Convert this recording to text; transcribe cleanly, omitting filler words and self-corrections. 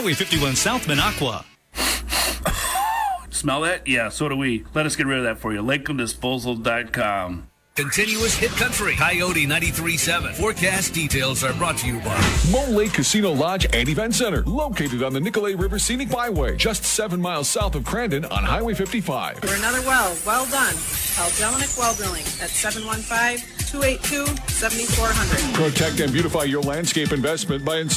Highway 51 South, Minocqua. Smell that? Yeah, so do we. Let us get rid of that for you. LakelandDisposal.com. Continuous hit country. Coyote 93.7. Forecast details are brought to you by Mole Lake Casino Lodge and Event Center, located on the Nicolay River Scenic Byway, just 7 miles south of Crandon on Highway 55. For another well done. Call Jelinek Well Drilling at 715-282-7400. Protect and beautify your landscape investment by